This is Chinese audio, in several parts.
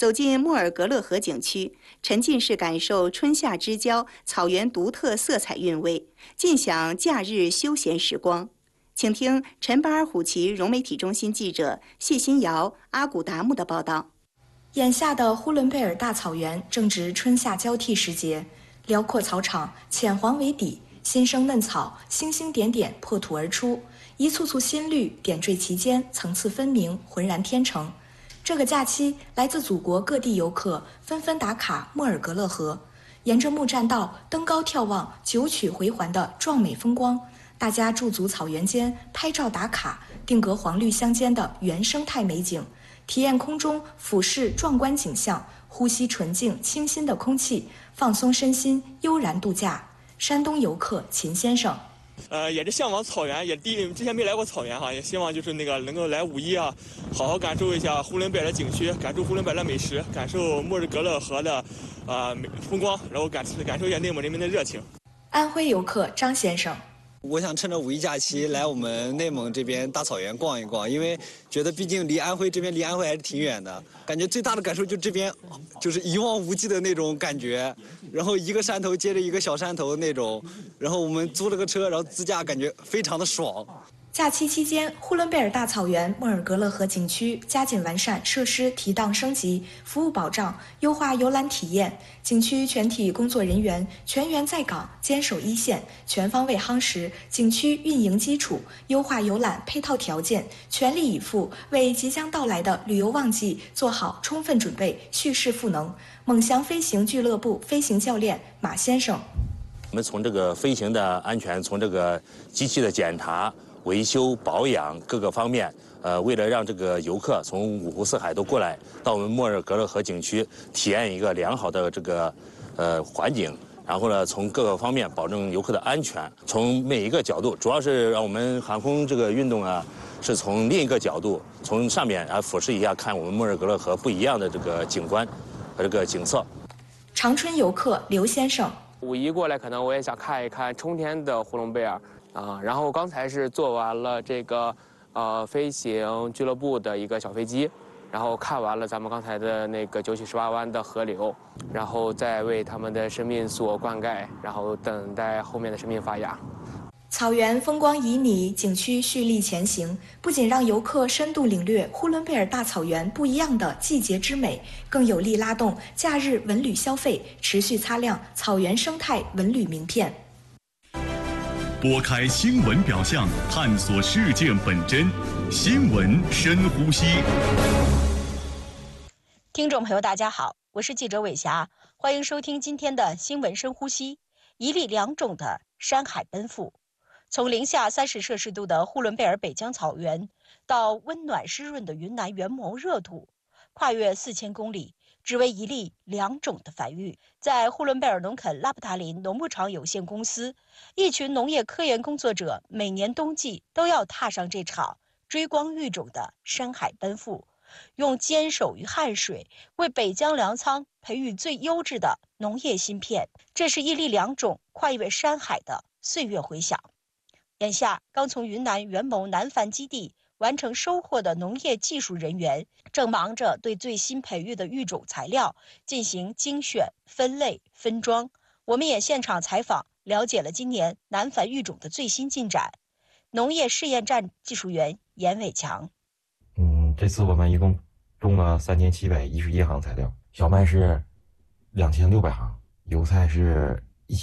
走进莫尔格勒河景区，沉浸式感受春夏之交草原独特色彩韵味，尽享假日休闲时光。请听陈巴尔虎旗融媒体中心记者谢新瑶、阿古达木的报道。 眼下的呼伦贝尔大草原正值春夏交替时节，辽阔草场，浅黄为底，新生嫩草星星点点破土而出，一簇簇新绿点缀其间，层次分明，浑然天成。这个假期，来自祖国各地游客纷纷打卡莫尔格勒河，沿着木栈道登高眺望九曲回环的壮美风光，大家驻足草原间拍照打卡，定格黄绿相间的原生态美景，体验空中俯视壮观景象，呼吸纯净清新的空气，放松身心，悠然度假。山东游客秦先生。 也是向往草原，之前没来过草原哈，也希望就是能够来五一啊，好好感受一下呼伦贝尔的景区，感受呼伦贝尔的美食，感受莫尔格勒河的风光，然后感受一下内蒙人民的热情。 安徽游客张先生。 我想趁着五一假期来我们内蒙这边大草原逛一逛，因为觉得毕竟离安徽还是挺远的，感觉最大的感受就这边就是一望无际的那种感觉，然后一个山头接着一个小山头那种，然后我们租了个车，然后自驾，感觉非常的爽。 假期期间，呼伦贝尔大草原莫尔格勒河景区加紧完善设施提档升级、服务保障，优化游览体验。景区全体工作人员全员在岗，坚守一线，全方位夯实景区运营基础，优化游览配套条件，全力以赴为即将到来的旅游旺季做好充分准备，蓄势赋能。猛翔飞行俱乐部飞行教练马先生： 我们从这个飞行的安全，从这个机器的检查、维修保养各个方面，为了让这个游客从五湖四海都过来到我们莫尔格勒河景区体验一个良好的这个环境，然后呢，从各个方面保证游客的安全，从每一个角度，主要是让我们航空这个运动啊，是从另一个角度，从上面俯视一下，看我们莫尔格勒河不一样的这个景观和这个景色。 长春游客刘先生： 五一过来，可能我也想看一看春天的呼伦贝尔。然后刚才是坐完了这个飞行俱乐部的一个小飞机，然后看完了咱们刚才的那个9曲18弯的河流，然后再为他们的生命所灌溉，然后等待后面的生命发芽。 草原风光旖旎，景区蓄力前行，不仅让游客深度领略呼伦贝尔大草原不一样的季节之美，更有力拉动假日文旅消费，持续擦亮草原生态文旅名片。 拨开新闻表象，探索事件本真，新闻深呼吸。 听众朋友大家好，我是记者伟霞，欢迎收听今天的新闻深呼吸。一粒两种的山海奔赴，从零下30摄氏度的呼伦贝尔北疆草原到温暖湿润的云南元谋热土，跨越4000公里，只为一粒两种的繁育。在呼伦贝尔农垦拉布达林农牧场有限公司，一群农业科研工作者每年冬季都要踏上这场追光育种的山海奔赴，用坚守与汗水为北疆粮仓培育最优质的农业芯片。这是一粒两种跨越山海的岁月回响。眼下刚从云南元谋南繁基地完成收获的农业技术人员正忙着对最新培育的育种材料进行精选、分类、分装。我们也现场采访，了解了今年南繁育种的最新进展。农业试验站技术员严伟强： 这次我们一共种了3711行材料，小麦是2600行，油菜是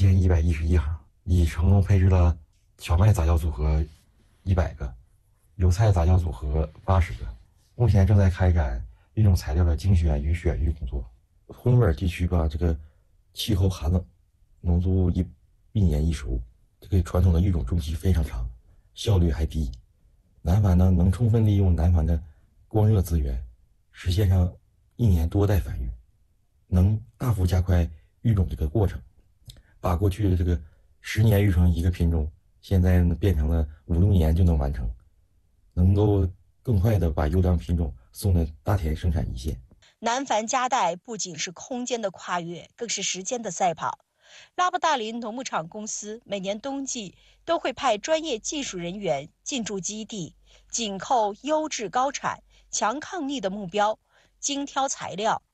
1111行，已成功配置了小麦杂交组合100个，油菜杂交组合80个，目前正在开展育种材料的精选与选育工作。呼伦贝尔地区吧，这个气候寒冷，农作物一年一熟，这个传统的育种周期非常长，效率还低。南繁呢，能充分利用南繁的光热资源，实现上1年多代繁育，能大幅加快育种这个过程，把过去的这个10年育成一个品种，现在变成了5、6年就能完成，能够更快的把优良品种送到大田生产一线。 南繁加代不仅是空间的跨越，更是时间的赛跑。拉布大林农牧场公司每年冬季都会派专业技术人员进驻基地，紧扣优质高产、强抗逆的目标，精挑材料，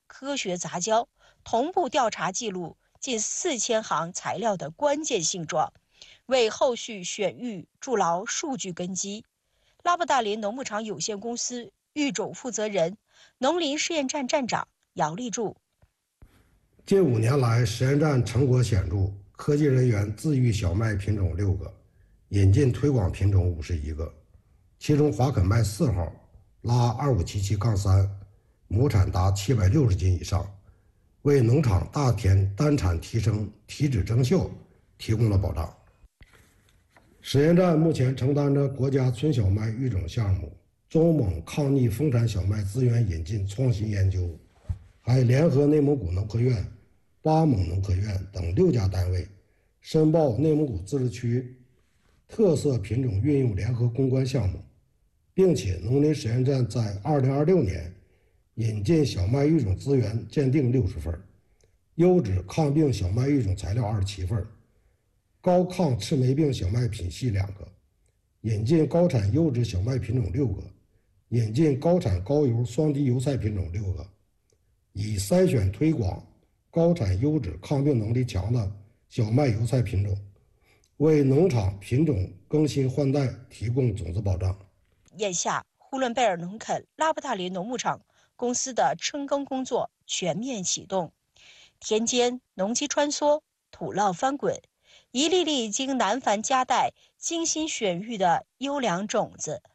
科学杂交，同步调查记录近4000行材料的关键性状，为后续选育筑牢数据根基。拉布大林农牧场有限公司育种负责人、农林试验站站长姚立柱。 近5年来，实验站成果显著，科技人员自育小麦品种6个，引进推广品种51个，其中华肯麦4号拉2577-3，亩产达760斤以上，为农场大田单产提升、体脂增效提供了保障。实验站目前承担着国家春小麦育种项目、中蒙抗逆丰产小麦资源引进创新研究，还联合内蒙古农科院、巴蒙农科院等6家单位，申报内蒙古自治区特色品种运用联合攻关项目，并且农林实验站在2026年引进小麦育种资源鉴定60份，优质抗病小麦育种材料27份，高抗赤霉病小麦品系2个，引进高产优质小麦品种6个，引进高产高油双低油菜品种6个，以筛选推广高产优质抗病能力强的小麦油菜品种，为农场品种更新换代提供种子保障。 眼下，呼伦贝尔农垦拉布大林农牧场公司的春耕工作全面启动，田间农机穿梭，土涝翻滚，一粒粒经南繁夹带、精心选育的优良种子，